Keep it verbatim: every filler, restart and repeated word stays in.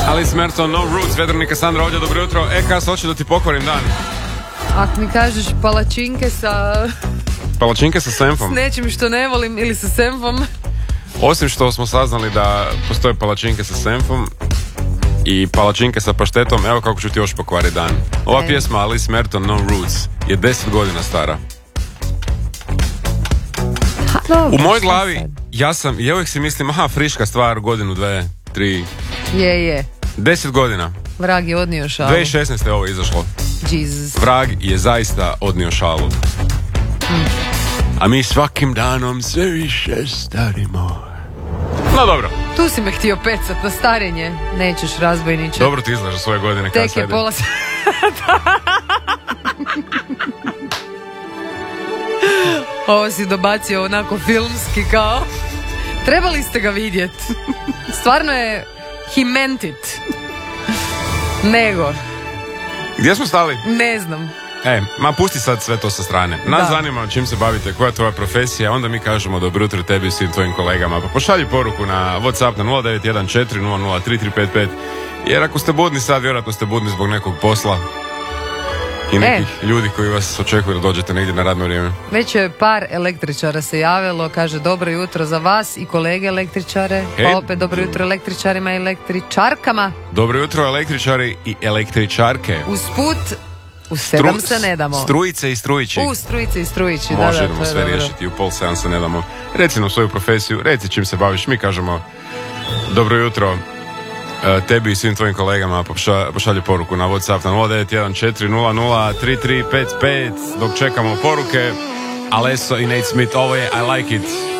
Alice Merton, No Roots, Vedrnika Sandra ovdje, dobro jutro. E, kas, hoću da ti pokvarim dan. Ako mi kažeš palačinke sa... Palačinke sa senfom. S nečim što ne volim ili sa senfom. Osim što smo saznali da postoje palačinke sa senfom i palačinke sa paštetom, evo kako ću ti još pokvariti dan. Ova e. pjesma Alice Merton, No Roots, je deset godina stara. Ha, dobro, u mojoj glavi, ja sam, ja uvijek si mislim, aha, friška stvar, godinu, dve, tri. Je, je. Deset godina. Vrag je odnio šalu. dvije tisuće šesnaeste je ovo izašlo. Jesus. Vrag je zaista odnio šalu. Hmm. A mi svakim danom sve više starimo. No dobro. Tu si me htio pecat na starenje. Nećeš, razbojniče. Dobro ti izlažu svoje godine. Tek je pola Ovo si dobacio onako filmski kao. Trebali ste ga vidjeti. Stvarno je he meant it. Nego. Gdje smo stali? Ne znam. E, ma pusti sad sve to sa strane. Nas da. zanima čim se bavite, koja je tvoja profesija, onda mi kažemo dobro jutro tebi i svim tvojim kolegama. Pa pošalji poruku na WhatsApp na nula devet jedan četiri nula nula tri tri pet pet. Jer ako ste budni sad, vjerojatno ste budni zbog nekog posla i nekih e. ljudi koji vas očekuju da dođete negdje na radno vrijeme. Već je par električara se javilo, kaže dobro jutro za vas i kolege električare, e. pa opet dobro jutro električarima i električarkama. Dobro jutro električari i električarke. Usput, u sedam se ne damo. Strujice i strujići. U strujice i strujići, da, možemo da, sve dobro. riješiti, u pol sedam se ne damo. Reci nam svoju profesiju, reci čim se baviš, mi kažemo dobro jutro tebi i svim tvojim kolegama, pošalji poruku na WhatsApp na nula devet jedan četiri nula nula tri tri pet pet dok čekamo poruke. Alesso i Nate Smith, ovo je I Like It.